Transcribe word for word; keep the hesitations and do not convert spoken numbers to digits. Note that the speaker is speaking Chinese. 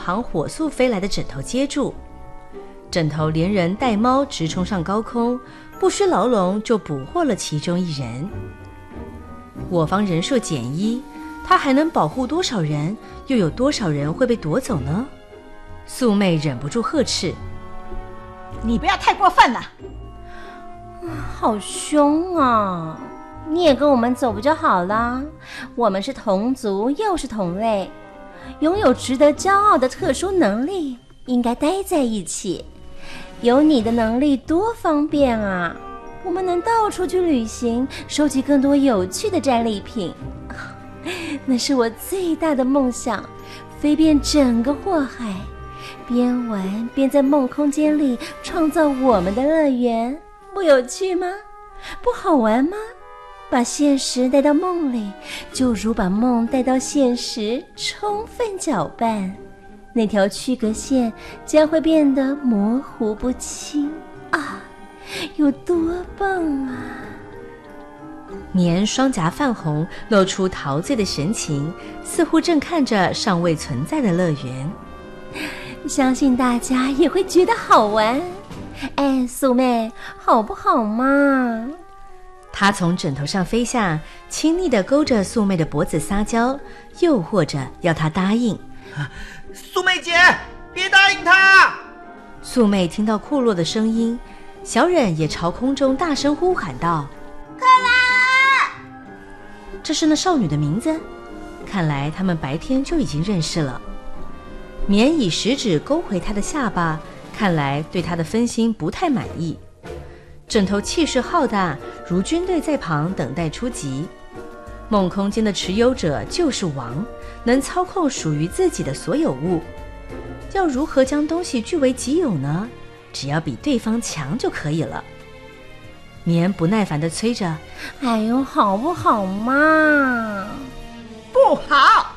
旁火速飞来的枕头接住。枕头连人带猫直冲上高空，不需牢笼就捕获了其中一人。我方人数减一，他还能保护多少人？又有多少人会被夺走呢？素妹忍不住呵斥：“ 你不要太过分了！” 好凶啊！你也跟我们走不就好了？我们是同族，又是同类，拥有值得骄傲的特殊能力，应该待在一起。有你的能力多方便啊！我们能到处去旅行，收集更多有趣的战利品。那是我最大的梦想，飞遍整个祸海，边玩边在梦空间里创造我们的乐园。不有趣吗？不好玩吗？把现实带到梦里，就如把梦带到现实，充分搅拌，那条区隔线将会变得模糊不清啊！有多棒啊！ 绵双颊泛红，露出陶醉的神情，似乎正看着尚未存在的乐园。 相信大家也会觉得好玩。哎，素妹，好不好嘛？ 他从枕头上飞下，亲昵地勾着素妹的脖子撒娇，诱惑着要她答应。 素妹姐，别答应他！ 素妹听到库洛的声音，小忍也朝空中大声呼喊道：“ 克拉！” 这是那少女的名字，看来他们白天就已经认识了。绵以食指勾回她的下巴，看来对她的分心不太满意。枕头气势浩大，如军队在旁等待出击。梦空间的持有者就是王，能操控属于自己的所有物。要如何将东西据为己有呢？只要比对方强就可以了。绵不耐烦地催着：“ 哎呦，好不好嘛？” 不好！